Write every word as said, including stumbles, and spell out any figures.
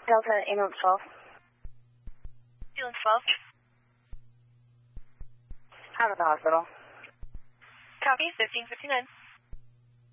Delta, ambulance twelve. Ambulance twelve. Out of the hospital. Copy, fifteen fifty-nine.